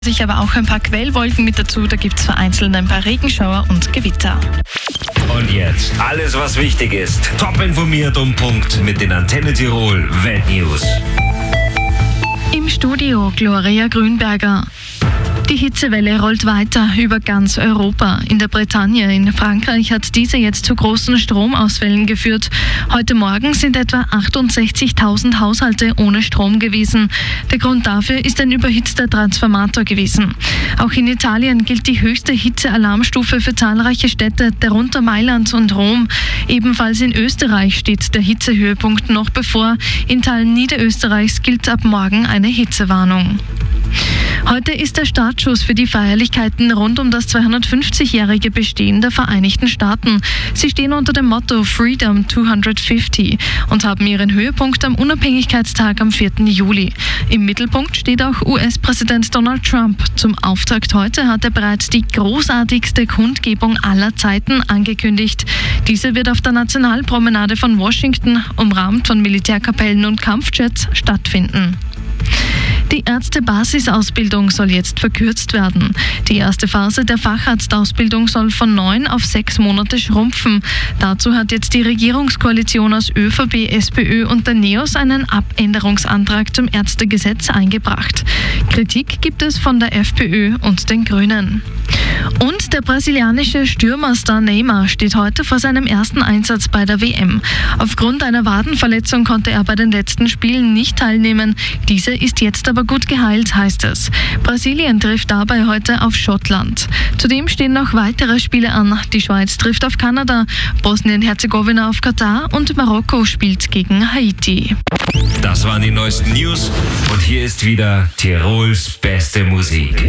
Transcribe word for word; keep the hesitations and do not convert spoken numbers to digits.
Sich aber auch ein paar Quellwolken mit dazu, da gibt es vereinzelt ein paar Regenschauer und Gewitter. Und jetzt alles, was wichtig ist. Top informiert um Punkt mit den Antenne Tirol Weltnews. Im Studio Gloria Grünberger. Die Hitzewelle rollt weiter über ganz Europa. In der Bretagne in Frankreich hat diese jetzt zu großen Stromausfällen geführt. Heute Morgen sind etwa achtundsechzigtausend Haushalte ohne Strom gewesen. Der Grund dafür ist ein überhitzter Transformator gewesen. Auch in Italien gilt die höchste Hitzealarmstufe für zahlreiche Städte, darunter Mailand und Rom. Ebenfalls in Österreich steht der Hitzehöhepunkt noch bevor. In Teilen Niederösterreichs gilt ab morgen eine Hitzewarnung. Heute ist der Startschuss für die Feierlichkeiten rund um das zweihundertfünfzigjährige Bestehen der Vereinigten Staaten. Sie stehen unter dem Motto Freedom zweihundertfünfzig und haben ihren Höhepunkt am Unabhängigkeitstag am vierten Juli. Im Mittelpunkt steht auch U S-Präsident Donald Trump. Zum Auftakt heute hat er bereits die großartigste Kundgebung aller Zeiten angekündigt. Diese wird auf der Nationalpromenade von Washington, umrahmt von Militärkapellen und Kampfjets, stattfinden. Die Ärzte-Basisausbildung soll jetzt verkürzt werden. Die erste Phase der Facharztausbildung soll von neun auf sechs Monate schrumpfen. Dazu hat jetzt die Regierungskoalition aus ÖVP, SPÖ und der NEOS einen Abänderungsantrag zum Ärztegesetz eingebracht. Kritik gibt es von der FPÖ und den Grünen. Und der brasilianische Stürmerstar Neymar steht heute vor seinem ersten Einsatz bei der W M. Aufgrund einer Wadenverletzung konnte er bei den letzten Spielen nicht teilnehmen. Diese ist jetzt aber gut geheilt, heißt es. Brasilien trifft dabei heute auf Schottland. Zudem stehen noch weitere Spiele an. Die Schweiz trifft auf Kanada, Bosnien-Herzegowina auf Katar und Marokko spielt gegen Haiti. Das waren die neuesten News und hier ist wieder Tirols beste Musik.